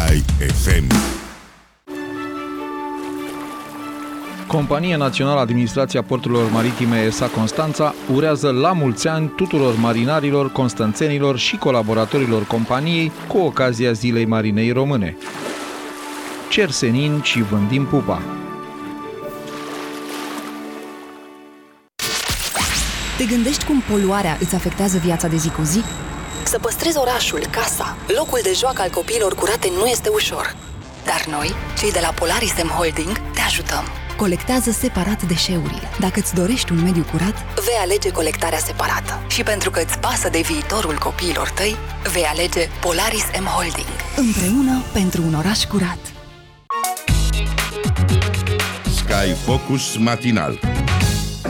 Sky FM. Compania Națională Administrația Porturilor Maritime ESA Constanța urează la mulți ani tuturor marinarilor, constanțenilor și colaboratorilor companiei cu ocazia Zilei Marinei Române. Cer senin și vândim pupa. Te gândești cum poluarea îți afectează viața de zi cu zi? Să păstrezi orașul, casa, locul de joacă al copiilor curate nu este ușor. Dar noi, cei de la Polaris M Holding, te ajutăm. Colectează separat deșeurile. Dacă îți dorești un mediu curat, vei alege colectarea separată. Și pentru că îți pasă de viitorul copiilor tăi, vei alege Polaris M Holding. Împreună pentru un oraș curat. Sky Focus matinal.